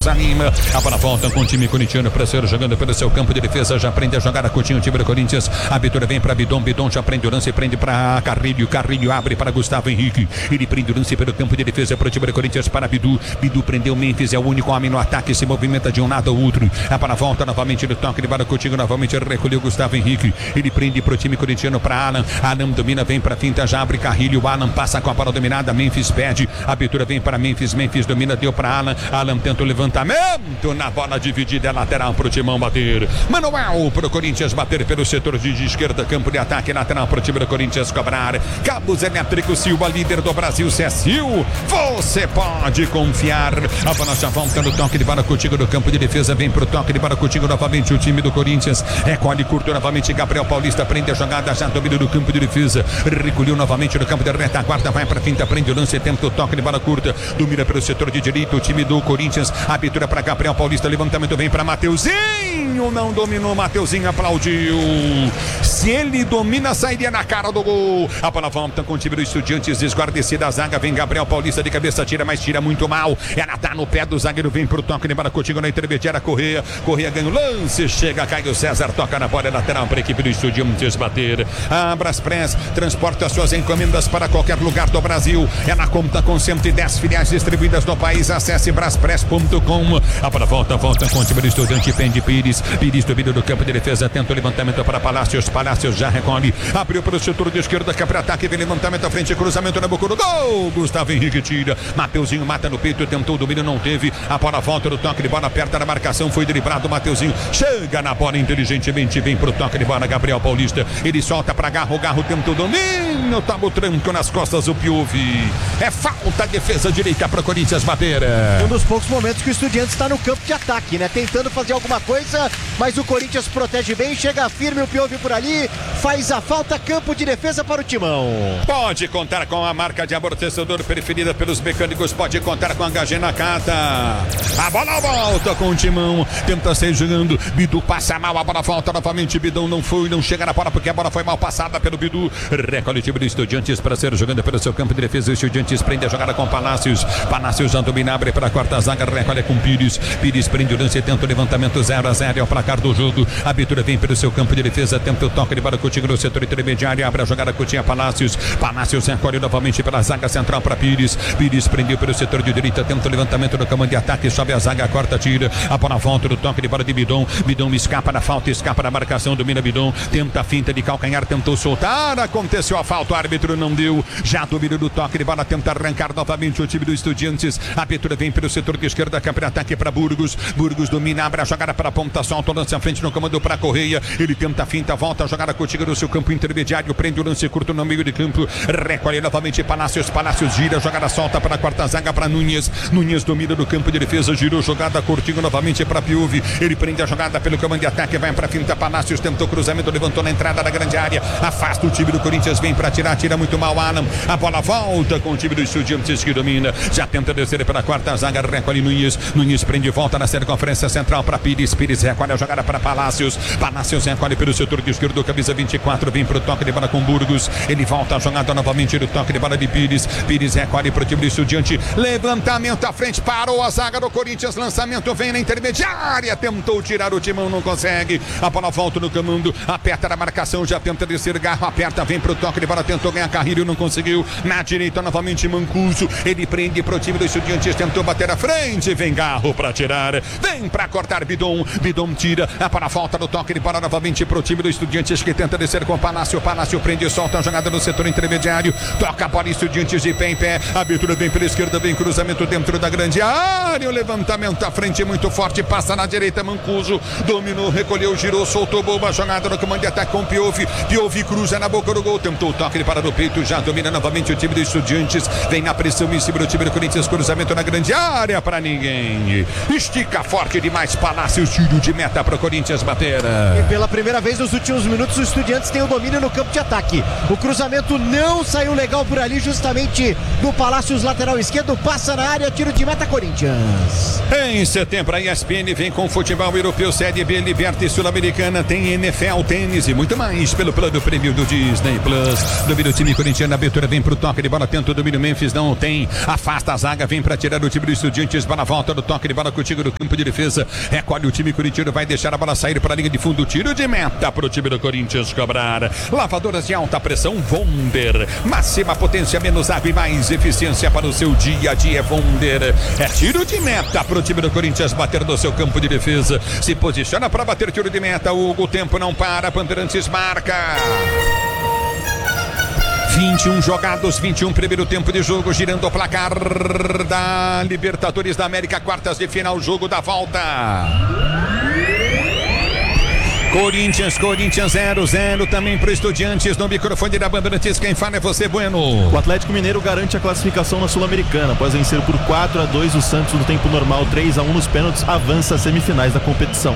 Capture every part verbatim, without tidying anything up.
desanima. A bola volta com o time corintiano para ser jogando pelo seu campo de defesa. Já prende a jogada com o time do Corinthians. A abertura vem para Bidon. Bidon já prende o lance, prende para Carrilho. Carrilho abre para Gustavo Henrique. Ele prende o lance pelo campo de defesa para o time do Corinthians, para Bidu. Bidu prendeu Memphis, é o único homem no ataque, se movimenta de um lado ao outro. A bola volta novamente no toque de bola contigo, novamente recolheu Gustavo Henrique. Ele prende para o time corintiano, para Alan. Alan domina, vem para finta, já abre Carrilho. Alan passa com a bola dominada, Memphis pede. A abertura vem para Memphis, Memphis domina, deu para Alan. Alan tenta o levantamento na bola dividida, é lateral para o Timão bater. Manuel para o Corinthians bater pelo setor de esquerda, campo de ataque, lateral para o time do Corinthians cobrar. Cabos Elétricos Silva, líder do Brasil, Cecil. Você pode confiar. A bola já volta no toque de bola contigo do campo de defesa, vem pro toque de bola contigo novamente o time do Corinthians. Recolhe curto novamente, Gabriel Paulista prende a jogada, já domina do campo de defesa. Recolheu novamente no campo de retaguarda, vai pra finta, prende o lance, tenta o toque de bola curta, domina pelo setor de direito o time do Corinthians. Abertura para Gabriel Paulista, levantamento vem para Mateuzinho, não dominou, Mateuzinho aplaudiu. Se ele domina, sairia na cara do gol. A bola volta com o time do Estudiantes, desguardecida a zaga, vem Gabriel Paulista de cabeça, tira, mas tira muito mal. Ela tá no pé do zagueiro, vem pro toque de bola contigo na intermediária, Correia. Correia ganha o lance, chega, Caio César, toca na bola lateral para a equipe do Estudiantes bater. A Braspress transporta suas encomendas para qualquer lugar do Brasil. Ela conta com cento e dez filiais distribuídas no país. Acesse braspress ponto com. A bola volta, volta com o time do Estudante, pende Pires. Pires domina do campo de defesa, tenta o levantamento para Palácios. Palácios já recolhe, abriu para o setor de esquerda, que é para ataque, vem levantamento à frente, cruzamento na boca do gol. Gustavo Henrique tira, Mateuzinho mata no peito, tentou o domínio, não teve. A bola volta no toque de bola, aperta na marcação, foi driblado, Mateuzinho chega na bola inteligentemente, vem pro toque de bola, Gabriel Paulista, ele solta para Garro, Garro tenta o domínio, toma o tranco nas costas, o Piuvi. É falta, defesa direita para o Corinthians bater. Um dos poucos momentos que o Estudiantes está no campo de ataque, né? Tentando fazer alguma coisa, mas o Corinthians protege bem, chega firme, o Piuvi por ali, faz a falta, campo de defesa para o Timão. Pode contar com a marca de amortecedor preferida pelos mecânicos, pode contar com a H G Nakata. A bola volta com o Timão, tenta sair jogando, Bidu passa mal, a bola volta novamente, Bidão não foi, não chega na bola porque a bola foi mal passada pelo Bidu. Recolhe o time do Estudiantes para ser jogando pelo seu campo de defesa, o Estudiantes prende a jogada com Palácios, Palácios já domina, abre para a quarta zaga, recolhe com Pires, Pires prende o lance, tenta o levantamento, zero a zero é o placar do jogo. A abertura vem pelo seu campo de defesa, tenta o toque de bola contigo no setor intermediário, abre a jogada com o Palácios, Palácios recolhe novamente pela zaga central para Pires, Pires prendeu pelo setor de direita, tenta o levantamento no comando de ataque, sobe a zaga, corta, tira, a bola volta no toque de bola de Bidon, Bidon escapa da falta, escapa da marcação, domina Bidon, tenta a finta de calcanhar, tentou soltar, aconteceu a falta, o árbitro não deu, já domina do toque de bola, tenta arrancar novamente o time do Estudiantes, a abertura vem pelo setor de esquerda, câmara de ataque para Burgos, Burgos domina, abre a jogada para a ponta, solta o lance à frente no comando para Correia, ele tenta a finta, volta a jogada contigo no seu campo intermediário, prende o lance curto no meio de campo, recolhe novamente Palácios, Palácios gira, jogada solta para a quarta zaga para Nunes, Nunes domina do campo de defesa, girou jogada curtinho novamente para Piuvi, ele prende a jogada pelo comando de ataque, vai para a finta, Palácios tentou o cruzamento, levantou na entrada da grande área, afasta o time do Corinthians, vem para tirar, tira muito mal Alan, a bola volta com o time do Estudiantes que domina, já tenta descer pela quarta zaga, recolhe Nunes, Nunes prende volta na circunferência central para Pires, Pires recolhe a jogada para Palácios, Palácios recolhe pelo setor de esquerdo, camisa vinte e quatro, vem pro toque de bola com Burgos, ele volta a jogada novamente no toque de bola de Pires, Pires recolhe pro time do Estudiante, levantamento à frente, parou a zaga do Corinthians, lançamento vem na intermediária, tentou tirar o Timão, não consegue, a bola volta no comando, aperta na marcação, já tenta descer, Garro aperta, vem pro toque de bola, tentou ganhar Carrilho, não conseguiu, na direita novamente Mancuso, ele prende pro time do Estudiantes, tentou bater à frente, vem Garro pra tirar, vem pra cortar Bidon, Bidon tira, a bola volta no toque de bola novamente pro time do Estudiantes que tenta descer com o Palácio, Palácio prende e solta a jogada no setor intermediário, toca a bola, Estudiantes de pé em pé, abertura vem pela esquerda, vem cruzamento dentro da grande área, o levantamento à frente muito forte, passa na direita, Mancuso, dominou, recolheu, girou, soltou boa jogada no comando de ataque com Piuvi, Piuvi cruza na boca do gol, tentou o toque de para do peito, já domina novamente o time do Estudiantes, vem na pressão em cima do time do Corinthians, cruzamento na grande área para ninguém, estica forte demais, Palácio, tiro de meta para o Corinthians bater. E pela primeira vez nos últimos minutos os Estudiantes têm o domínio no campo de ataque, o cruzamento não saiu legal por ali, justamente do Palácios, lateral esquerdo, passa na área, tiro de meta Corinthians. Em setembro a E S P N vem com futebol europeu, Série B, Liberta Sul-Americana, tem N F L, tênis e muito mais pelo plano prêmio do Disney Plus. Domina o time corintiano, a abertura vem pro toque de bola, tenta o domínio, Memphis não tem, afasta a zaga, vem para tirar o time do Estudiantes, bola volta no toque de bola contigo no campo de defesa. Recolhe o time corintiano, vai deixar a bola sair para a linha de fundo. Tiro de meta para o time do Corinthians cobrar. Lavadoras de alta pressão Wonder. Máxima potência, menos água e mais eficiência para o seu dia a dia. Wonder. É tiro de meta para o time do Corinthians bater no seu campo de defesa. Se posiciona para bater tiro de meta. Hugo, o tempo não para. Bandeirantes marca. vinte e um jogados, vinte e um primeiro tempo de jogo, girando o placar da Libertadores da América, quartas de final, jogo da volta. Corinthians, Corinthians zero a zero também para o Estudiantes no microfone da Bandeirantes. Quem fala é você, Bueno. O Atlético Mineiro garante a classificação na Sul-Americana. Após vencer por quatro a dois o Santos no tempo normal, três a um nos pênaltis, avança às semifinais da competição.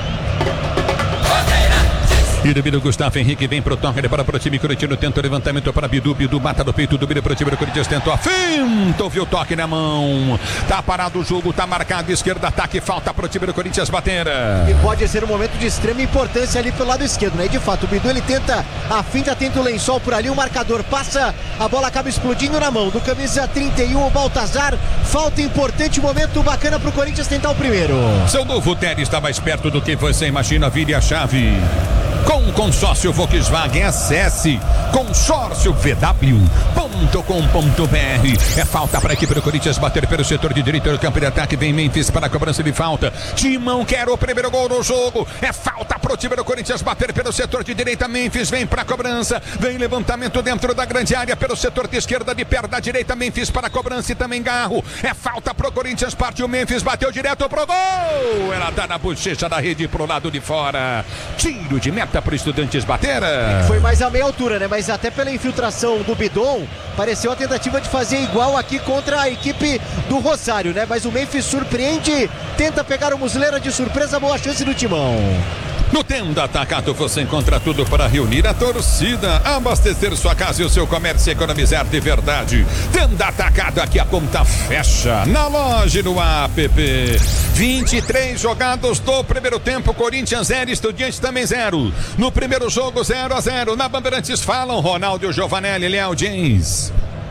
E do Bidu, Gustavo Henrique vem pro toque, para o time corintiano, tenta o levantamento para Bidu, Bidu mata no peito do Bidu para o time do Corinthians, tentou a finta, ouviu o toque na mão, tá parado o jogo, tá marcado, esquerda, ataque, falta para o time do Corinthians bater. E pode ser um momento de extrema importância ali pelo lado esquerdo, né? E de fato, o Bidu ele tenta a finta, tenta o lençol por ali, o marcador passa, a bola acaba explodindo na mão do camisa trinta e um, o Baltazar, falta importante, momento bacana pro Corinthians tentar o primeiro. Seu novo Tele está mais perto do que você imagina, vire a chave. Com o consórcio Volkswagen, acesse consórcio v w ponto com ponto b r. É falta para a equipe do Corinthians bater pelo setor de direita do campo de ataque. Vem Memphis para a cobrança de falta. Timão quer o primeiro gol no jogo. É falta para o time do Corinthians bater pelo setor de direita. Memphis vem para a cobrança. Vem levantamento dentro da grande área pelo setor de esquerda, de perto da direita. Memphis para a cobrança e também Garro. É falta para o Corinthians. Partiu Memphis, bateu direto pro gol. Ela tá na bochecha da rede pro lado de fora. Tiro de meta para Estudiantes bater. Foi mais a meia altura, né? Mas até pela infiltração do Bidon, pareceu a tentativa de fazer igual aqui contra a equipe do Rosário, né? Mas o Memphis surpreende, tenta pegar o Muslera de surpresa, boa chance do Timão. No Tenda Atacado você encontra tudo para reunir a torcida, abastecer sua casa e o seu comércio e economizar de verdade. Tenda Atacado, aqui a conta fecha. Na loja e no app. vinte e três jogados do primeiro tempo, Corinthians zero, Estudiantes também zero. No primeiro jogo, zero a zero. Na Bandeirantes falam Ronaldo Giovanelli, Léo James.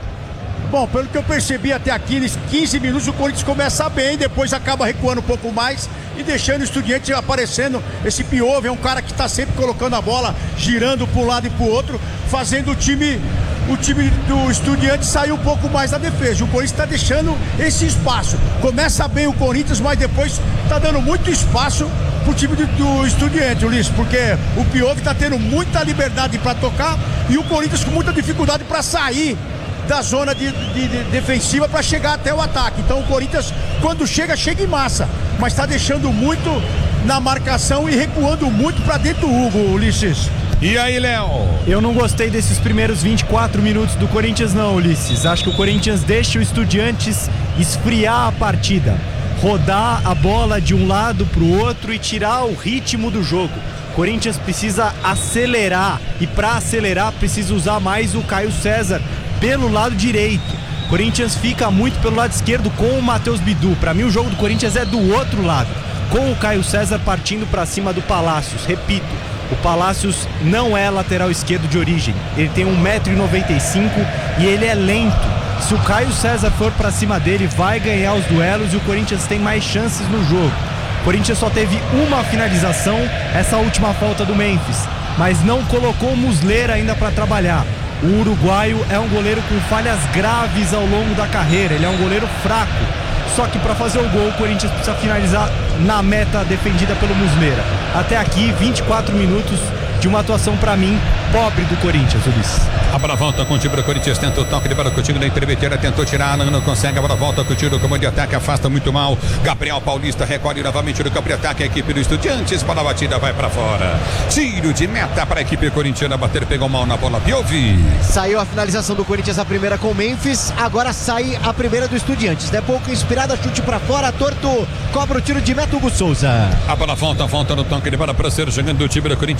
Bom, pelo que eu percebi até aqui, nos quinze minutos o Corinthians começa bem, depois acaba recuando um pouco mais e deixando o Estudiante aparecendo. Esse Piove é um cara que está sempre colocando a bola, girando para um lado e para o outro, fazendo o time, o time do Estudiante sair um pouco mais da defesa. O Corinthians está deixando esse espaço. Começa bem o Corinthians, mas depois está dando muito espaço pro time do, do Estudiante, Ulisses, porque o Piove está tendo muita liberdade para tocar e o Corinthians com muita dificuldade para sair da zona de, de, de defensiva para chegar até o ataque. Então o Corinthians, quando chega, chega em massa, mas está deixando muito na marcação e recuando muito para dentro do Hugo, Ulisses. E aí, Léo? Eu não gostei desses primeiros vinte e quatro minutos do Corinthians não, Ulisses. Acho que o Corinthians deixa o Estudiantes esfriar a partida, rodar a bola de um lado para o outro e tirar o ritmo do jogo. O Corinthians precisa acelerar e para acelerar precisa usar mais o Caio César pelo lado direito. O Corinthians fica muito pelo lado esquerdo com o Matheus Bidu. Para mim o jogo do Corinthians é do outro lado, com o Caio César partindo para cima do Palácios. Repito, o Palácios não é lateral esquerdo de origem. Ele tem um metro e noventa e cinco e ele é lento. Se o Caio César for para cima dele, vai ganhar os duelos e o Corinthians tem mais chances no jogo. O Corinthians só teve uma finalização, essa última falta do Memphis, mas não colocou o Muslera ainda para trabalhar. O uruguaio é um goleiro com falhas graves ao longo da carreira, ele é um goleiro fraco. Só que para fazer o gol, o Corinthians precisa finalizar na meta defendida pelo Muslera. Até aqui, vinte e quatro minutos de uma atuação, para mim, pobre do Corinthians, Ulisses. A bola volta com o time do Corinthians, tenta o toque de bola contigo na intermediária, tentou tirar, não, não consegue, a bola volta com o tiro, como de ataque, afasta muito mal. Gabriel Paulista recolhe novamente no campo de ataque, a equipe do Estudiantes, bola batida, vai para fora. Tiro de meta para a equipe corintiana bater, pegou mal na bola, Piove. Saiu a finalização do Corinthians, a primeira com o Memphis, agora sai a primeira do Estudiantes. De pouco inspirada, chute para fora, torto, cobra o tiro de meta, Hugo Souza. A bola volta, volta no toque de bola para ser jogando o time do Corinthians, tiro de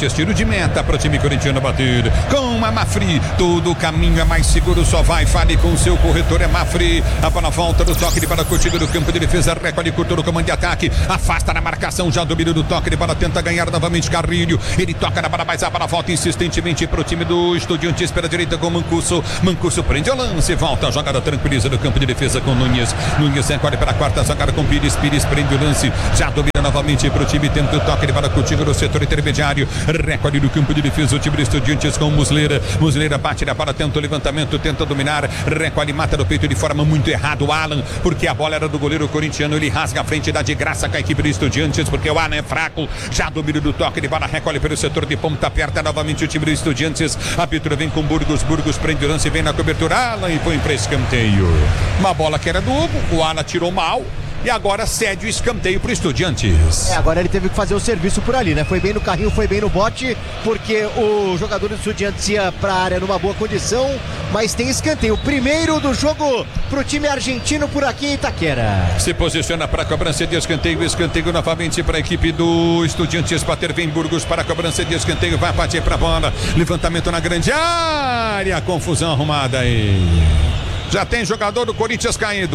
meta para o time corintiano bater. Com a Mafri, todo o caminho é mais seguro, só vai, fale com o seu corretor, é Mafri. A bola volta do toque de bola contigo do campo de defesa, recolhe, curtou no comando de ataque, afasta na marcação, já domina do toque de bola, tenta ganhar novamente Carrilho, ele toca na bola, mas a bola volta insistentemente para o time do Estudiantes pela direita com Mancuso, Mancuso prende o lance, volta a jogada, tranquiliza no campo de defesa com Nunes, Nunes recolhe para a quarta jogada com Pires, Pires prende o lance, já domina novamente para o time, tenta o toque de bola contigo no setor intermediário, recolhe no campo de defesa o time do Estudiantes com Muslera, Muslera bate na bola, tenta o levantamento, tenta dominar, recolhe, mata no peito de forma muito errada o Alan, porque a bola era do goleiro corintiano, ele rasga a frente, dá de graça com a equipe do Estudiantes, porque o Alan é fraco, já domina do toque de bola, recolhe pelo setor de ponta, aperta novamente o time do Estudiantes, a Pitura vem com Burgos, Burgos prende o lance, vem na cobertura, Alan e põe para escanteio, uma bola que era do Hugo, o Alan tirou mal, e agora cede o escanteio para o Estudiantes. É, agora ele teve que fazer o serviço por ali, né? Foi bem no carrinho, foi bem no bote, porque o jogador do Estudiantes ia para a área numa boa condição, mas tem escanteio. Primeiro do jogo para o time argentino por aqui em Itaquera. Se posiciona para a cobrança de escanteio, escanteio novamente para a equipe do Estudiantes bater, vem Burgos para a cobrança de escanteio, vai bater para a bola, levantamento na grande área, confusão arrumada aí. Já tem jogador do Corinthians caído.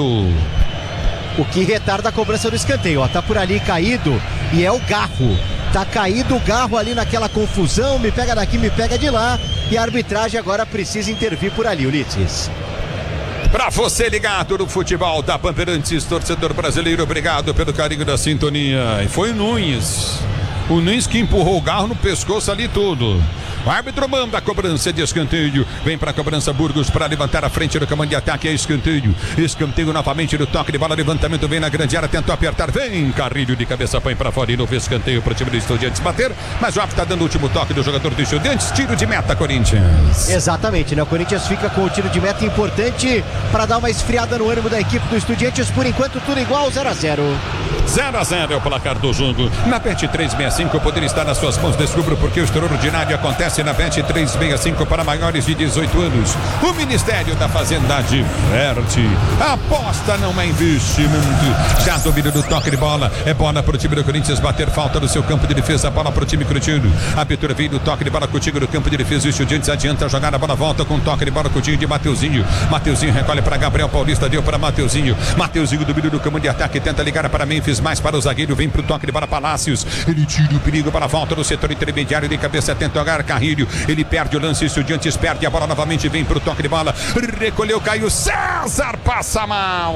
O que retarda a cobrança do escanteio, ó, tá por ali caído e é o Garro. Tá caído o Garro ali naquela confusão, me pega daqui, me pega de lá, e a arbitragem agora precisa intervir por ali, Ulisses. Pra você ligado no futebol da Bandeirantes, torcedor brasileiro, obrigado pelo carinho da sintonia. E foi o Nunes, o Nunes que empurrou o Garro no pescoço ali tudo. O árbitro manda a cobrança de escanteio. Vem para a cobrança Burgos para levantar a frente do comando de ataque. É escanteio. Escanteio novamente do toque de bola. Levantamento vem na grande área. Tentou apertar. Vem Carrilho de cabeça. Põe para fora. E novo escanteio para o time do Estudiantes bater. Mas o árbitro está dando o último toque do jogador do Estudiantes. Tiro de meta, Corinthians. Exatamente, né? O Corinthians fica com o tiro de meta importante para dar uma esfriada no ânimo da equipe do Estudiantes. Por enquanto, tudo igual, zero a zero. zero a zero é o placar do jogo. Na Bet trezentos e sessenta e cinco poder estar nas suas mãos. Descubra porque o extraordinário acontece na Bet trezentos e sessenta e cinco para maiores de dezoito anos. O Ministério da Fazenda diverte. Aposta não é investimento. Já domina do toque de bola. É bola para o time do Corinthians bater, falta do seu campo de defesa. Bola para o time corintiano. A abertura vem do toque de bola contigo no campo de defesa. O Estudiantes adianta a jogada, a bola volta com toque de bola contigo de Mateuzinho. Mateuzinho recolhe para Gabriel Paulista, deu para Mateuzinho. Mateuzinho domina do campo de ataque, tenta ligar para Memphis, mais para o zagueiro, vem para o toque de bola Palácios. Ele tira o perigo para a volta do setor intermediário de cabeça, tenta jogar Carrilho. Ele perde o lance, Estudiantes perde a bola novamente, vem para o toque de bola, recolheu Caio César, passa mal.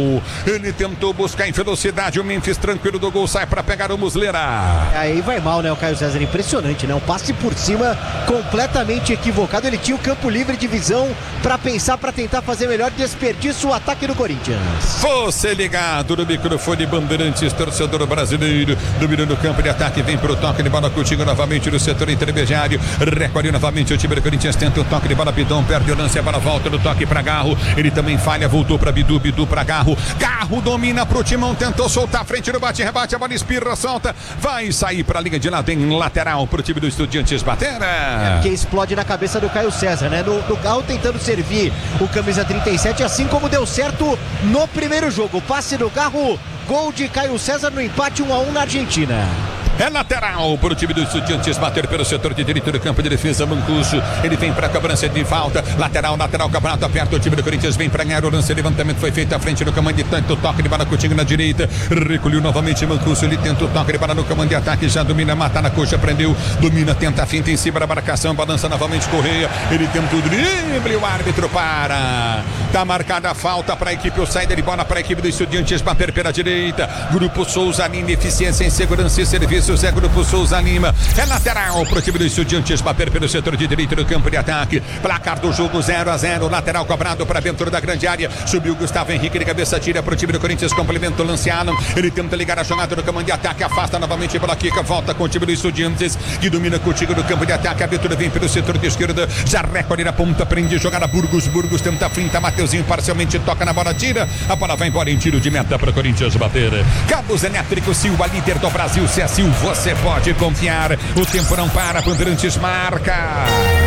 Ele tentou buscar em velocidade, o Memphis tranquilo do gol, sai para pegar o Muslera. Aí vai mal, né, o Caio César, impressionante, né, um passe por cima completamente equivocado, ele tinha o campo livre de visão para pensar, para tentar fazer melhor, desperdício o ataque do Corinthians. Você ligado no microfone Bandeirantes, torcedor brasileiro, dominando o campo de ataque, vem para o toque de bola contigo novamente no setor intermediário, recolhe novamente o time do Corinthians, tenta o toque de bola, Bidon perde o lance, a bola volta no toque para Garro, ele também falha, voltou para Bidu, Bidu para Garro, Garro domina pro Timão, tentou soltar a frente no bate-rebate, a bola espirra, solta, vai sair para a linha de lado em lateral pro time do Estudiantes bater. É porque explode na cabeça do Caio César, né, no, no Garro tentando servir o camisa trinta e sete, assim como deu certo no primeiro jogo, passe do Garro, gol de Caio César no empate um a um na Argentina. É lateral para o time do Estudiantes bater pelo setor de direito do campo de defesa. Mancuso, ele vem para a cobrança de falta. Lateral, lateral, campeonato aperto. O time do Corinthians vem para ganhar o lance. Levantamento foi feito à frente do comando de tanto toque de bola contigo na direita. Recolheu novamente Mancuso. Ele tenta o toque de bola no comando de ataque. Já domina, mata na coxa, prendeu. Domina, tenta a finta em cima da marcação. Balança novamente Correia. Ele tenta o drible. O árbitro para. Tá marcada a falta para a equipe. O saída de bola para a equipe do Estudiantes bater pela direita. Grupo Souza Lima, eficiência em segurança e serviço. Zé Grupo Souza Lima. É lateral pro time do Estudiantes bater pelo setor de direito do campo de ataque. Placar do jogo zero a zero. Lateral cobrado para dentro da grande área. Subiu Gustavo Henrique de cabeça, tira pro time do Corinthians. Complemento Lanciano. Ele tenta ligar a jogada no comando de ataque. Afasta novamente pela Kika. Volta com o time do Estudiantes que domina contigo no campo de ataque. A abertura vem pelo setor de esquerda. Já recolhe na ponta. Prende jogada Burgos. Burgos tenta finta. Mateuzinho parcialmente toca na bola. Tira. A bola vai embora em tiro de meta para o Corinthians bater. Cabos Elétricos Silva, líder do Brasil. Se é Silva, você pode confiar. O tempo não para. Bandeirantes marca.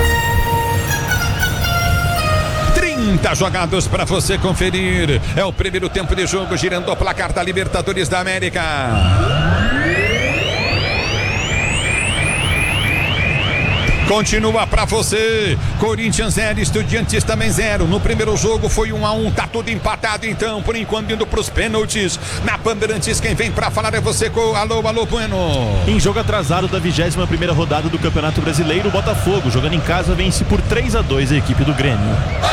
trinta jogados para você conferir. É o primeiro tempo de jogo, girando o placar da Libertadores da América. Continua pra você. Corinthians zero, Estudiantes também zero. No primeiro jogo foi um a um, tá tudo empatado então, por enquanto indo pros pênaltis. Na Bandeirantes, quem vem pra falar é você com alô, alô, Bueno. Em jogo atrasado da vigésima primeira rodada do Campeonato Brasileiro, o Botafogo, jogando em casa, vence por três a dois a equipe do Grêmio.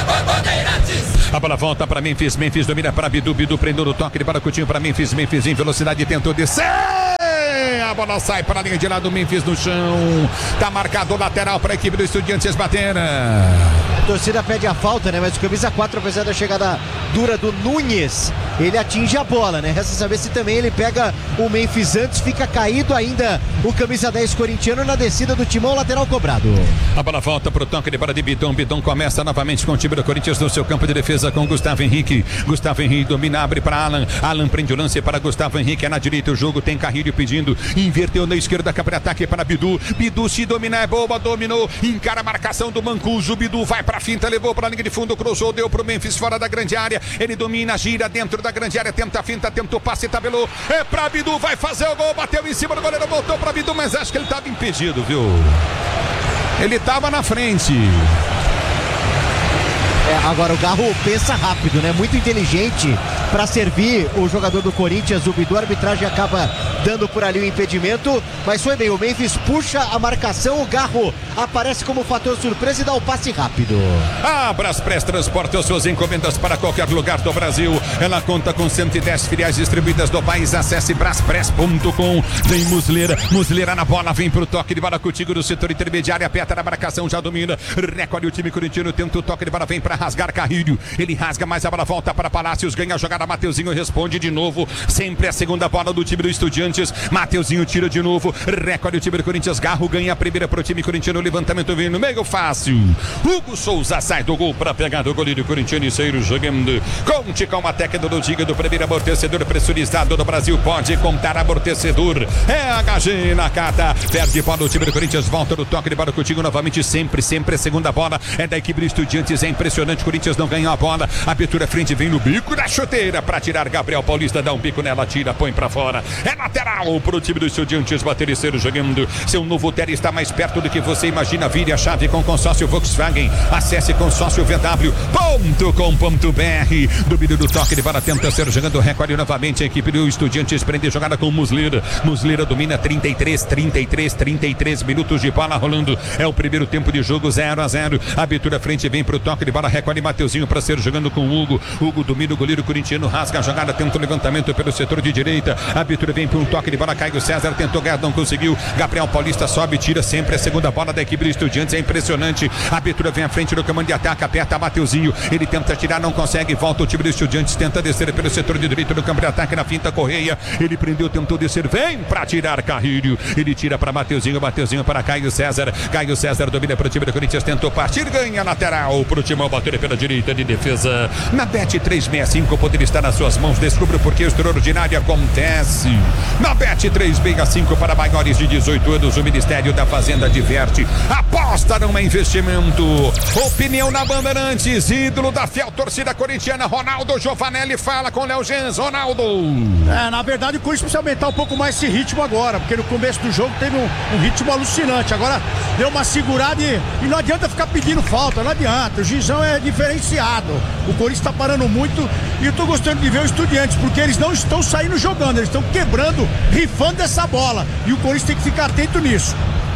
A bola volta pra Memphis, Memphis domina pra Bidu, Bidu prendeu no toque de bola, Coutinho pra Memphis, Memphis em velocidade tentou descer. A bola sai para a linha de lado, Memphis no chão. Tá marcado o lateral para a equipe do Estudiantes bater. A torcida pede a falta, né? Mas o camisa quatro, apesar da chegada dura do Nunes, ele atinge a bola, né? Resta saber se também ele pega o Memphis antes, fica caído ainda o camisa dez corintiano na descida do timão, lateral cobrado. A bola volta pro toque de bola de Bidon. Bidon começa novamente com o time do Corinthians no seu campo de defesa com Gustavo Henrique. Gustavo Henrique domina, abre para Alan. Alan prende o lance para Gustavo Henrique. É na direita o jogo, tem Carrilho pedindo. Inverteu na esquerda, capa de ataque para Bidu. Bidu se dominar é boa, dominou. Encara a marcação do Mancuso. Bidu vai pra finta, levou pra linha de fundo, cruzou, deu pro Memphis fora da grande área. Ele domina, gira dentro da grande área, tenta a finta, tenta o passe, tabelou. É pra Bidu, vai fazer o gol, bateu em cima do goleiro, voltou pra Bidu, mas acho que ele tava impedido, viu? Ele tava na frente. É, agora o Garro pensa rápido, né? Muito inteligente para servir o jogador do Corinthians, o Bidu. A arbitragem acaba dando por ali o impedimento, mas foi bem, o Memphis puxa a marcação, o Garro aparece como fator surpresa e dá o passe rápido. A Braspress transporta as suas encomendas para qualquer lugar do Brasil. Ela conta com cento e dez filiais distribuídas do país. Acesse braspress ponto com. Vem Muslera, Muslera na bola, vem pro toque de bola contigo no setor intermediário, aperta na marcação, já domina, recolhe o time corintiano, tenta o toque de bola, vem para rasgar Carrilho, ele rasga, mas a bola volta para Palácios, ganha a jogada, Mateuzinho responde de novo, sempre a segunda bola do time do Estudiantes, Mateuzinho tira de novo, recolhe o time do Corinthians, Garro ganha a primeira pro time corintiano, levantamento vem no meio fácil, Hugo Souza sai do gol para pegar do goleiro corintiano e sair jogando, conte com uma técnica do Diga do primeiro amortecedor pressurizado do Brasil, pode contar amortecedor, é H G na cata, perde bola o time do Corinthians, volta no toque de bola contigo novamente, sempre, sempre a segunda bola é da equipe do Estudiantes, é impressionante, Corinthians não ganhou a bola, abertura frente, vem no bico da chuteira para tirar Gabriel Paulista, dá um bico nela, tira, põe para fora, é lateral pro time do Estudiantes bater e ser jogando, seu novo Terra está mais perto do que você imagina, vire a chave com consórcio Volkswagen, acesse consórcio v w ponto com ponto b r, domínio do toque de bola, tenta ser jogando, recolhe novamente a equipe do Estudiantes, prende jogada com Muslera, Muslera domina trinta e três, trinta e três, trinta e três minutos de bola rolando, é o primeiro tempo de jogo, zero a zero, abertura frente, vem pro toque de bola, recolhe Mateuzinho para ser jogando com o Hugo, Hugo domina o goleiro corintiano, rasga a jogada, tenta o levantamento pelo setor de direita, a abertura vem para um toque de bola, Caio César tentou ganhar, não conseguiu, Gabriel Paulista sobe, tira sempre a segunda bola da equipe do Estudiantes, é impressionante, a abertura vem à frente do comando de ataque, aperta Mateuzinho, ele tenta tirar, não consegue, volta o time do Estudiantes, tenta descer pelo setor de direito do campo de ataque, na finta Correia, ele prendeu, tentou descer, vem para tirar Carrilho, ele tira para Mateuzinho, Mateuzinho para Caio César, Caio César domina para o time do Corinthians, tentou partir, ganha lateral pro time bater pela direita de defesa. Na Bet trezentos e sessenta e cinco poder estar nas suas mãos. Descubra por que o extraordinário acontece. Na Bet trezentos e sessenta e cinco para maiores de dezoito anos, o Ministério da Fazenda diverte. Aposta não é investimento. Opinião na Bandeirantes, ídolo da fiel torcida corintiana, Ronaldo Giovanelli fala com Léo Gens. Ronaldo. É, na verdade o Corinthians precisa aumentar um pouco mais esse ritmo agora, porque no começo do jogo teve um, um ritmo alucinante. Agora deu uma segurada e, e não adianta ficar pedindo falta, não adianta. O Gizão é diferenciado. O Corinthians está parando muito e eu tô gostando de ver os Estudiantes, porque eles não estão saindo jogando, eles estão quebrando, rifando essa bola. E o Corinthians tem que ficar atento nisso.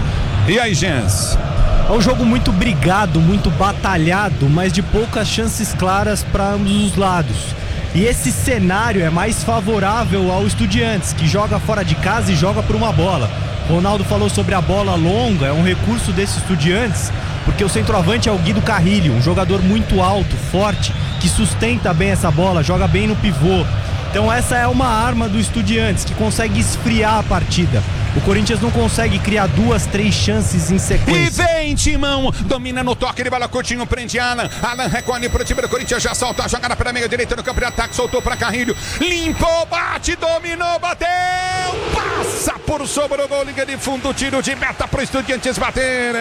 E aí, Gens? É um jogo muito brigado, muito batalhado, mas de poucas chances claras para ambos os lados. E esse cenário é mais favorável ao Estudiantes, que joga fora de casa e joga por uma bola. Ronaldo falou sobre a bola longa, é um recurso desses Estudiantes, porque o centroavante é o Guido Carrilho, um jogador muito alto, forte, que sustenta bem essa bola, joga bem no pivô. Então essa é uma arma do Estudiantes, que consegue esfriar a partida. O Corinthians não consegue criar duas, três chances em sequência. E vem, Timão, domina no toque de bola, Coutinho prende Alan, Alan recolhe pro time do Corinthians, já solta a jogada pela meia direita no campo de ataque, soltou pra Carrilho, limpou, bate, dominou, bateu, passa por sobre o gol, liga de fundo, tiro de meta pro Estudiantes bater.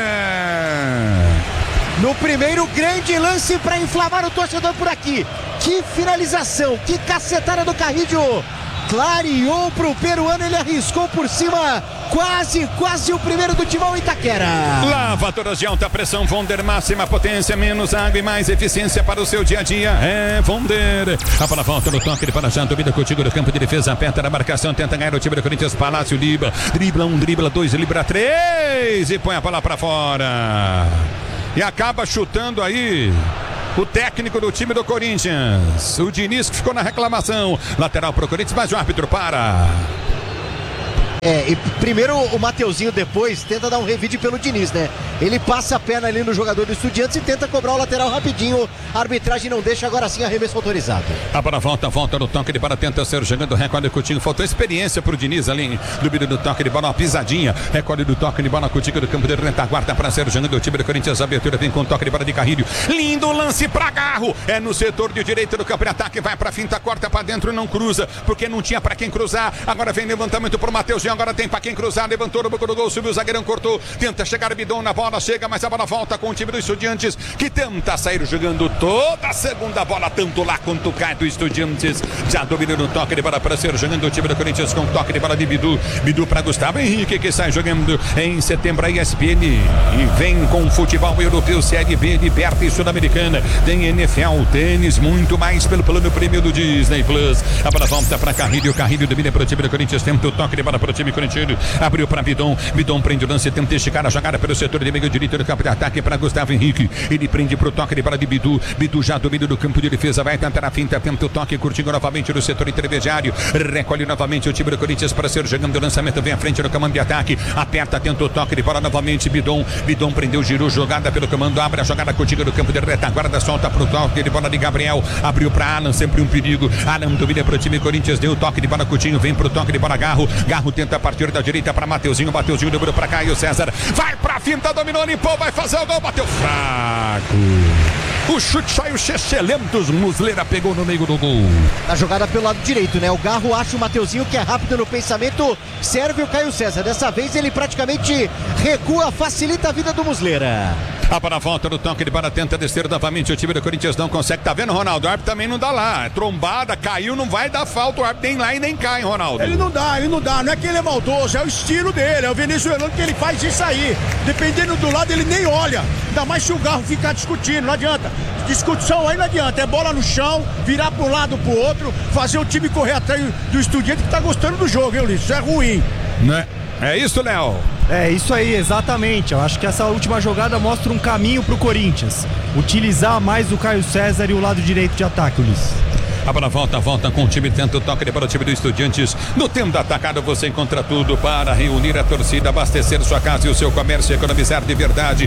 No primeiro grande lance para inflamar o torcedor por aqui. Que finalização, que cacetada do Carrilho. clareou pro peruano, ele arriscou por cima, quase, quase o primeiro do Timão Itaquera. Lavadoras de alta pressão Vonder, máxima potência, menos água e mais eficiência para o seu dia a dia. É Vonder. A bola volta no toque de para já, domina contigo no campo de defesa, aperta na marcação, tenta ganhar o time do Corinthians, Palácio libra, dribla um, dribla dois, libra três e põe a bola para fora. E acaba chutando aí o técnico do time do Corinthians, o Diniz, que ficou na reclamação. Lateral pro Corinthians, mas o árbitro para. É, e primeiro o Mateuzinho depois tenta dar um revide pelo Diniz, né? Ele passa a perna ali no jogador do Estudiantes e tenta cobrar o lateral rapidinho. A arbitragem não deixa, agora sim arremesso autorizado. A bola volta, volta no toque de bola, tenta ser jogando recorde Coutinho. Faltou experiência pro Diniz ali, do do toque de bola, uma pisadinha. Recorde do toque de bola, Coutinho do campo de retaguarda para ser jogando o time do Corinthians. A abertura vem com o toque de bola de Carrilho. Lindo lance pra Garro. É no setor de direita do campo de ataque, vai pra finta, corta pra dentro, não cruza, porque não tinha pra quem cruzar. Agora vem levantamento pro Mateuzinho, agora tem pra quem cruzar, levantou no boca do gol, subiu o zagueirão, cortou, tenta chegar Bidon na bola, chega, mas a bola volta com o time do Estudiantes, que tenta sair jogando toda a segunda bola, tanto lá quanto cá do Estudiantes, já domina no toque de bola para ser jogando o time do Corinthians com toque de bola de Bidu, Bidu para Gustavo Henrique, que sai jogando em setembro a E S P N e vem com futebol europeu, Série B, Liberta e Sul-Americana, tem N F L, tênis, muito mais pelo plano prêmio do Disney Plus. A bola volta para Carrilho, Carrilho domina para o time do Corinthians, tenta o toque de bola para o time corintiano, abriu para Bidon, Bidon prende o lance, tenta esticar a jogada pelo setor de meio direito do campo de ataque para Gustavo Henrique, ele prende para o toque de bola de Bidu, Bidu já domina do campo de defesa, vai tentar a finta, tenta o toque, curtindo novamente no setor intermediário, recolhe novamente o time do Corinthians para ser jogando o lançamento, vem à frente no comando de ataque, aperta, tenta o toque de bola novamente, Bidon, Bidon prendeu, girou, jogada pelo comando, abre a jogada contigo do campo de retaguarda, solta para o toque de bola de Gabriel, abriu para Alan, sempre um perigo, Alan domina para o time Corinthians, deu o toque de bola, Coutinho, vem para o toque de bola, Garro, Garro tenta partir da direita para Mateuzinho, Mateuzinho dobrou para Caio César, vai pra finta, dominou, limpou, vai fazer o gol, bateu fraco. O chute saiu excelentes, Muslera pegou no meio do gol. A jogada pelo lado direito, né? O Garro acha o Mateuzinho, que é rápido no pensamento, serve o Caio César. Dessa vez ele praticamente recua, facilita a vida do Muslera. A bola volta no toque de bola, tenta descer novamente, o time do Corinthians não consegue, tá vendo, Ronaldo? O árbitro também não dá lá, trombada, caiu, não vai dar falta, o árbitro nem lá e nem cai, Ronaldo. Ele não dá, ele não dá, não é que ele é maldoso, é o estilo dele, é o venezuelano que ele faz isso aí, dependendo do lado ele nem olha, ainda mais se o Garro ficar discutindo, não adianta, discussão aí não adianta, é bola no chão, virar para um lado pro outro, fazer o time correr atrás do Estudiante que tá gostando do jogo, hein, Ulisses? Isso é ruim. Né? É isso, Léo? É isso aí, exatamente. Eu acho que essa última jogada mostra um caminho pro Corinthians. Utilizar mais o Caio César e o lado direito de ataque, Ulisses. A bola volta, volta com o time, tenta o toque de bola, o time do Estudiantes. No tempo da atacada você encontra tudo para reunir a torcida, abastecer sua casa e o seu comércio, economizar de verdade.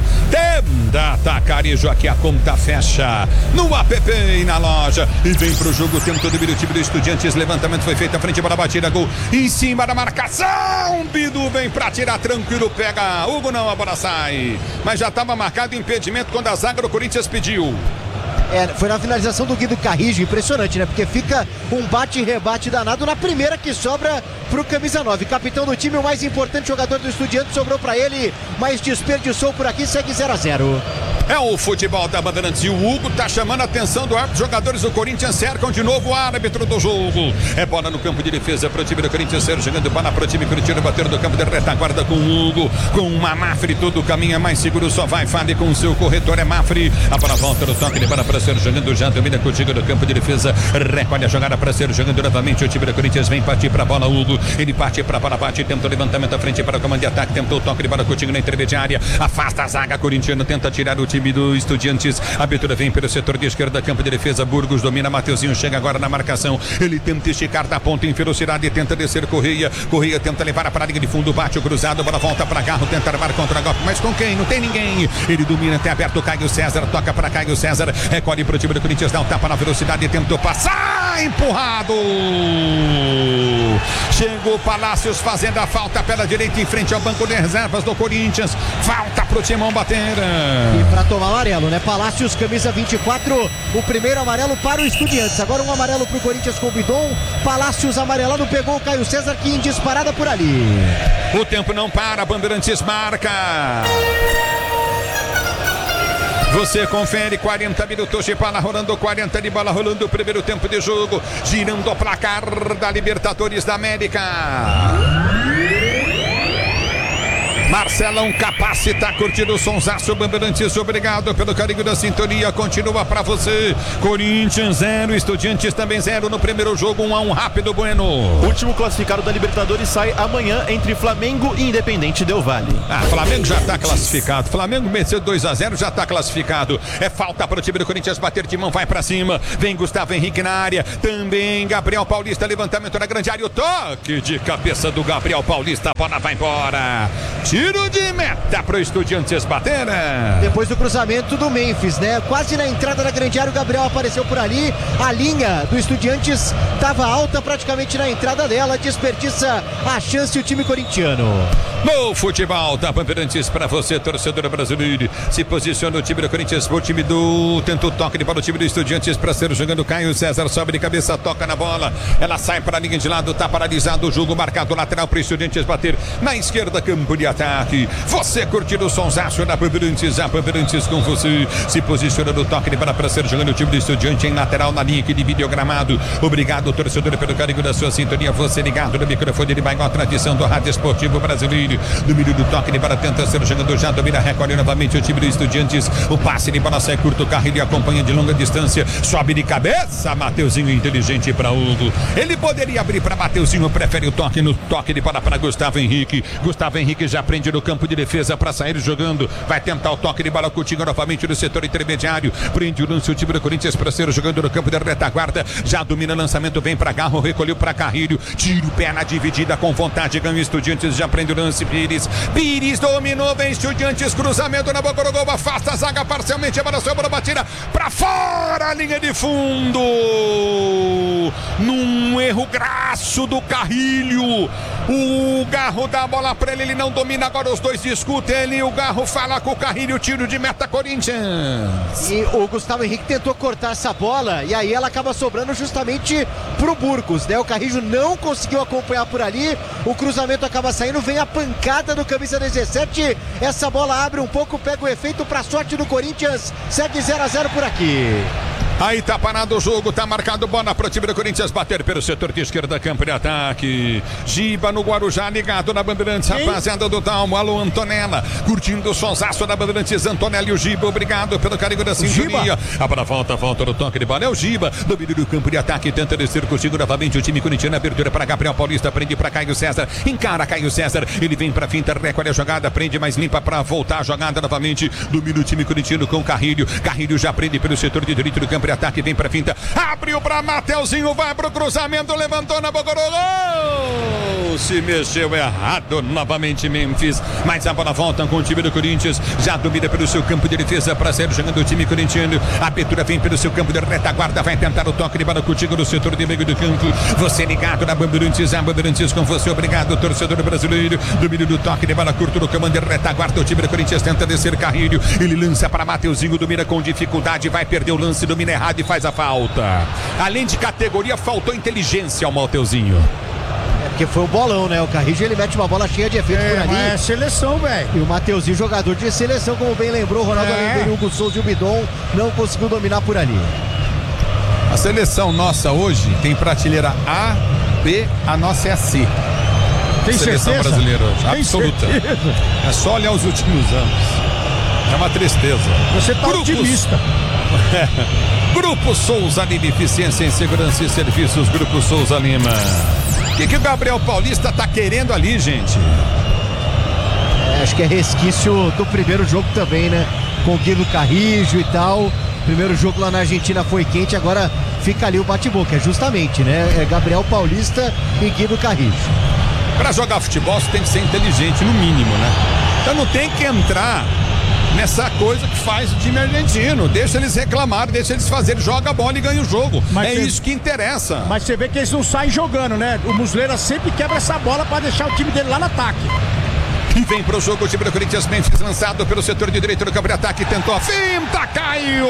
Tenda Atacarejo, aqui a conta fecha no app e na loja. E vem pro jogo, tenta o time do Estudiantes, levantamento foi feito, à frente, bola batida, gol em cima da marcação. Bidu vem pra tirar, tranquilo, pega. Hugo não, a bola sai. Mas já estava marcado impedimento quando a zaga do Corinthians pediu. É, foi na finalização do Guido Carrijo, impressionante, né? Porque fica um bate e rebate danado na primeira que sobra pro camisa nove. Capitão do time, o mais importante jogador do Estudiantes, sobrou pra ele, mas desperdiçou por aqui, segue zero a zero. É o futebol da Bandeirantes e o Hugo tá chamando a atenção do árbitro. Jogadores do Corinthians cercam de novo o árbitro do jogo. É bola no campo de defesa pro time do Corinthians, ser jogando bola pro time corintiano, bater no campo de retaguarda com o Hugo, com uma Mafre, todo o caminho é mais seguro, só vai, fale com o seu corretor, é Mafre. A bola volta no toque de bola para ser jogando, já domina contigo no campo de defesa, recolhe a jogada para ser jogando novamente, o time do Corinthians vem partir pra bola, Hugo, ele parte pra bola, bate, tenta o levantamento à frente para o comando de ataque, tentou o toque de bola contigo na intermediária, afasta a zaga corintiano, tenta tirar o time do Estudiantes, a abertura vem pelo setor de esquerda, campo de defesa, Burgos domina, Mateuzinho chega agora na marcação, ele tenta esticar da ponta em velocidade, tenta descer Correia, Correia tenta levar a para a linha de fundo, bate o cruzado, a bola volta para Garro, tenta armar contra golpe, mas com quem? Não tem ninguém, ele domina até aberto, Caio César, toca para Caio César, recolhe pro time do Corinthians, dá um tapa na velocidade, tentou passar, empurrado, chegou Palácios fazendo a falta pela direita em frente ao banco de reservas do Corinthians, falta pro Timão bater. E para tomar amarelo, né? Palácios, camisa vinte e quatro, o primeiro amarelo para o Estudiantes, agora um amarelo pro Corinthians com o Bidon, Palácios amarelado, pegou o Caio César que em disparada por ali. O tempo não para, Bandeirantes marca. Você confere quarenta minutos de bola rolando, quarenta de bola rolando, o primeiro tempo de jogo, girando o placar da Libertadores da América. Marcelão Capacita, curtindo o sonsaço, Bandeirantes, obrigado pelo carinho da sintonia, continua pra você. Corinthians zero, Estudiantes também zero no primeiro jogo, um a um, rápido, Bueno. O último classificado da Libertadores sai amanhã entre Flamengo e Independente Del Valle. Ah, Flamengo já tá classificado, Flamengo venceu dois a zero, já tá classificado. É falta para o time do Corinthians bater de mão, vai pra cima, vem Gustavo Henrique na área, também Gabriel Paulista, levantamento na grande área, o toque de cabeça do Gabriel Paulista, a bola vai embora. Tiro de meta pro Estudiantes bater. Depois do cruzamento do Memphis, né? Quase na entrada da grande área, o Gabriel apareceu por ali. A linha do Estudiantes estava alta praticamente na entrada dela. Desperdiça a chance o time corintiano. No futebol da Bandeirantes para você, torcedor brasileiro. Se posiciona o time do Corinthians, o time do... Tenta o toque de bola, o time do Estudiantes para ser jogando. Caio César sobe de cabeça, toca na bola. Ela sai para a linha de lado, tá paralisado o jogo. Marcado lateral para o Estudiantes bater. Na esquerda, campo de ataque. Você curtindo o sonsaço da Bandeirantes, a Bandeirantes com você. Se posiciona no toque de bola para ser jogando o time do Estudiante em lateral na linha que divide o gramado. Obrigado, torcedor, pelo carinho da sua sintonia. Você ligado no microfone de Baingó, tradição do rádio esportivo brasileiro. Domínio do toque de bola, tenta ser jogando já, domina, recolhe novamente o time do Estudiantes. O passe de bola sai curto, o Carrilho acompanha de longa distância. Sobe de cabeça, Mateuzinho inteligente para Hugo. Ele poderia abrir para Mateuzinho, prefere o toque no toque de bola para Gustavo Henrique. Gustavo Henrique já prende no campo de defesa para sair jogando. Vai tentar o toque de bola, Coutinho novamente no setor intermediário. Prende o lance o time do Corinthians para ser jogando no campo da retaguarda. Já domina o lançamento, vem para Garro, recolheu para Carrilho. Tira o pé na dividida com vontade, ganha o Estudiantes, já prende o lance. Pires, Pires dominou, vem Estudiantes, cruzamento na boca do gol, afasta a zaga parcialmente, a bola sobra, batida para fora, a linha de fundo. Num erro graço do Carrilho, o Garro dá a bola para ele, ele não domina, agora os dois discutem, ele o Garro fala com o Carrilho, tiro de meta Corinthians. E o Gustavo Henrique tentou cortar essa bola e aí ela acaba sobrando justamente pro Burgos, né? O Carrilho não conseguiu acompanhar por ali, o cruzamento acaba saindo, vem a pancada do camisa dezessete, essa bola abre um pouco, pega o efeito pra sorte do Corinthians, segue zero a zero por aqui. Aí tá parado o jogo, tá marcado bola pro time do Corinthians bater pelo setor de esquerda, campo de ataque. Giba no Guarujá, ligado na Bandeirantes, rapaziada do Dalmo, alô Antonella, curtindo o sonsaço da Bandeirantes, Antonella e o Giba, obrigado pelo carinho da sintonia. A bola volta, volta no toque de bola, é o Giba, domínio do campo de ataque, tenta descer consigo novamente o time corintiano, abertura para Gabriel Paulista, prende para Caio César, encara Caio César, ele vem pra finta, recolhe a jogada, prende mais limpa para voltar a jogada novamente, domina o time corintiano com Carrilho, Carrilho já prende pelo setor de direito do campo de ataque, vem pra finta, abriu pra Mateuzinho, vai pro cruzamento, levantou na boca do gol, se mexeu errado novamente Memphis, mas a bola volta com o time do Corinthians, já domina pelo seu campo de defesa para sair jogando o time corintiano, a abertura vem pelo seu campo de retaguarda, vai tentar o toque de bola contigo no setor de meio do campo, você ligado na Bandeirantes, a Bandeirantes com você, obrigado torcedor brasileiro, domínio do toque de bola curto no comando de retaguarda, o time do Corinthians tenta descer Carrilho, ele lança para Mateuzinho, domina com dificuldade, vai perder o lance, domina errado e faz a falta. Além de categoria, faltou inteligência ao Mateuzinho. É porque foi o bolão, né? O Carrillo ele mete uma bola cheia de efeito é, por ali. É seleção, velho. E o Mateuzinho, jogador de seleção, como bem lembrou, Ronaldo é. Alencar, Hugo Souza e o Bidon, não conseguiu dominar por ali. A seleção nossa hoje tem prateleira A, B, a nossa é a C. Tem seleção certeza? brasileira hoje, Tem absoluta. certeza? É só olhar os últimos anos. É uma tristeza. Você tá Grupos. otimista. Grupo Souza Lima, Eficiência em Segurança e Serviços, Grupo Souza Lima. O que, que o Gabriel Paulista tá querendo ali, gente? É, acho que é resquício do primeiro jogo também, né? Com o Guido Carrillo e tal. Primeiro jogo lá na Argentina foi quente, agora fica ali o bate-boca. É justamente, né? É Gabriel Paulista e Guido Carrillo. Pra jogar futebol você tem que ser inteligente, no mínimo, né? Então não tem que entrar nessa coisa que faz o time argentino. Deixa eles reclamar, deixa eles fazerem, joga a bola e ganha o jogo. Mas é você... isso que interessa. Mas você vê que eles não saem jogando, né? O Muslera sempre quebra essa bola pra deixar o time dele lá no ataque. E vem pro jogo o time do Corinthians. Memphis lançado pelo setor de direito do campo de ataque. Tentou a finta, caiu.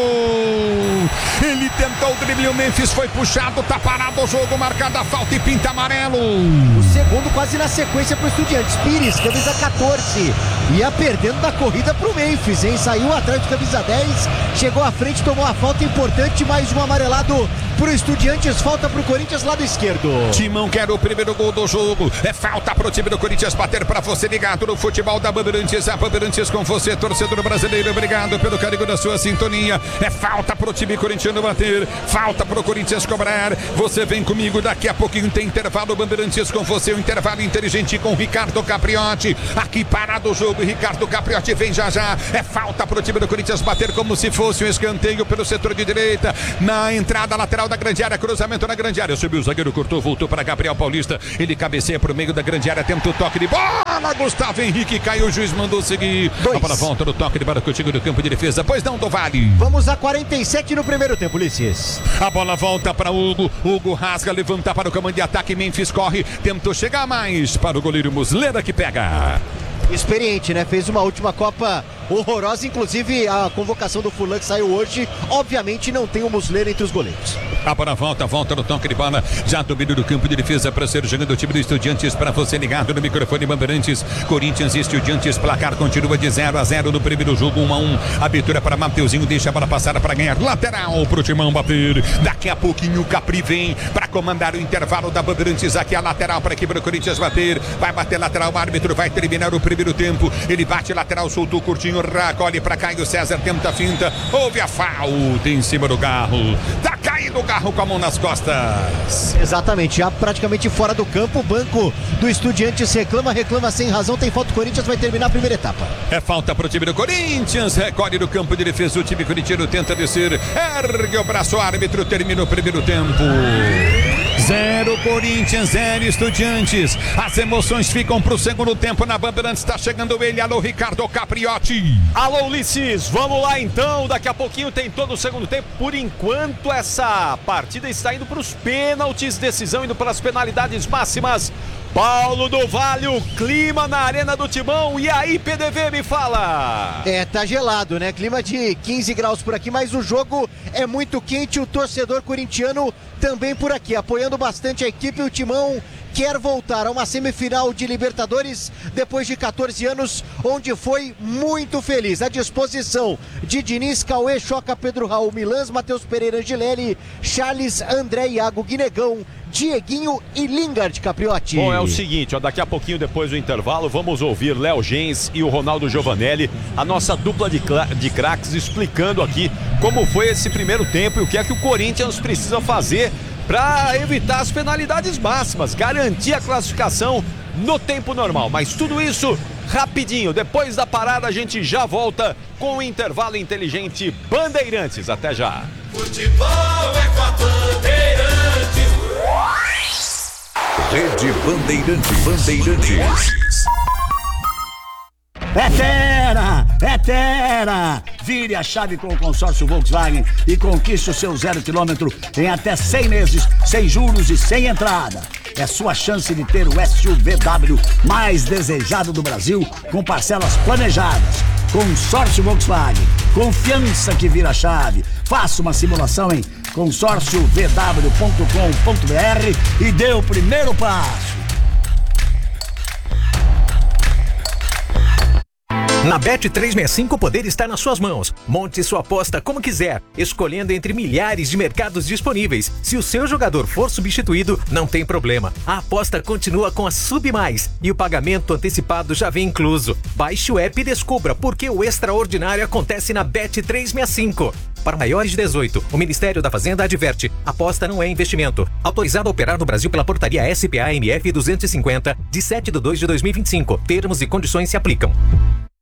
Ele tentou o drible, o Memphis foi puxado, tá parado o jogo, marcada a falta e pinta amarelo. O segundo quase na sequência pro Estudiantes. Pires, camisa catorze. Ia perdendo da corrida pro Memphis, hein? Saiu atrás do camisa dez, chegou à frente, tomou a falta importante, mais um amarelado pro Estudiantes, falta pro Corinthians, lado esquerdo. Timão quer o primeiro gol do jogo, é falta pro time do Corinthians bater pra você ligado no futebol da Bandeirantes, a Bandeirantes com você, torcedor brasileiro, obrigado pelo carinho da sua sintonia, é falta pro time corintiano bater, falta pro Corinthians cobrar, você vem comigo, daqui a pouquinho tem intervalo, Bandeirantes com você, o um intervalo inteligente com Ricardo Capriotti, aqui parado o jogo, Ricardo Capriotti vem já já, é falta pro time do Corinthians bater como se fosse um escanteio pelo setor de direita, na entrada lateral da grande área, cruzamento na grande área, subiu o zagueiro, cortou, voltou para Gabriel Paulista, ele cabeceia pro meio da grande área, tenta o toque de bola, Gustavo Henrique caiu, o juiz mandou seguir, Dois. a bola volta no toque de bola contigo do campo de defesa, pois não, do Vale. Vamos a quarenta e sete no primeiro tempo, Ulisses. A bola volta para Hugo, Hugo rasga, levanta para o comando de ataque, Memphis corre, tentou chegar mais para o goleiro Muslera que pega. Experiente, né? Fez uma última Copa horrorosa, inclusive a convocação do Furlan que saiu hoje, obviamente não tem o Muslera entre os goleiros. A bola volta, volta no toque de bola, já domínio do campo de defesa para ser jogando o time do Estudiantes, para você ligado no microfone Bandeirantes, Corinthians e Estudiantes, placar continua de zero a zero no primeiro jogo, um a um, abertura para Mateuzinho, deixa a bola passar para ganhar, lateral pro Timão bater, daqui a pouquinho o Capri vem para comandar o intervalo da Bandeirantes, aqui a lateral para a equipe do Corinthians bater, vai bater lateral, o árbitro vai terminar o primeiro tempo, ele bate lateral, soltou curtinho, recolhe para Caio César, tenta a finta, houve a falta em cima do Garro, tá caindo o Garro com a mão nas costas. Exatamente, já praticamente fora do campo, o banco do Estudiantes reclama, reclama sem razão, tem falta, o Corinthians vai terminar a primeira etapa. É falta pro time do Corinthians, recolhe no campo de defesa, o time corintiano tenta descer, ergue o braço, árbitro, termina o primeiro tempo. Zero Corinthians, zero Estudiantes. As emoções ficam pro segundo tempo na Bandeirantes. Está chegando ele, alô Ricardo Capriotti. Alô Ulisses, vamos lá então. Daqui a pouquinho tem todo o segundo tempo. Por enquanto essa partida está indo para os pênaltis, decisão indo para as penalidades máximas. Paulo do Vale, o clima na Arena do Timão. E aí, P D V, me fala. É, tá gelado, né? Clima de quinze graus por aqui, mas o jogo é muito quente. O torcedor corintiano também por aqui, apoiando bastante a equipe. O Timão quer voltar a uma semifinal de Libertadores depois de quatorze anos, onde foi muito feliz. À disposição de Diniz, Cauê, Choca, Pedro Raul, Milans, Matheus Pereira, Angelelli, Charles, André, Iago, Guinegão, Dieguinho e Lingard, Capriotti. Bom, é o seguinte, ó, daqui a pouquinho depois do intervalo vamos ouvir Léo Gens e o Ronaldo Giovanelli, a nossa dupla de, de craques, explicando aqui como foi esse primeiro tempo e o que é que o Corinthians precisa fazer para evitar as penalidades máximas, garantir a classificação no tempo normal. Mas tudo isso rapidinho, depois da parada a gente já volta com o intervalo inteligente Bandeirantes. Até já. Futebol é com a Bandeirantes. Rede Bandeirantes. Bandeirantes. É Terra! É Terra! Vire a chave com o consórcio Volkswagen e conquiste o seu zero quilômetro em até cem meses, sem juros e sem entrada. É sua chance de ter o S U V W mais desejado do Brasil, com parcelas planejadas. Consórcio Volkswagen. Confiança que vira chave. Faça uma simulação em consórcio v w ponto com ponto b r e dê o primeiro passo. Na Bet trezentos e sessenta e cinco o poder está nas suas mãos. Monte sua aposta como quiser, escolhendo entre milhares de mercados disponíveis. Se o seu jogador for substituído, não tem problema. A aposta continua com a Sub Mais e o pagamento antecipado já vem incluso. Baixe o app e descubra por que o extraordinário acontece na Bet trezentos e sessenta e cinco. Para maiores de dezoito, o Ministério da Fazenda adverte: aposta não é investimento. Autorizado a operar no Brasil pela portaria S P A M F duzentos e cinquenta, de sete de dois de dois mil e vinte e cinco. Termos e condições se aplicam.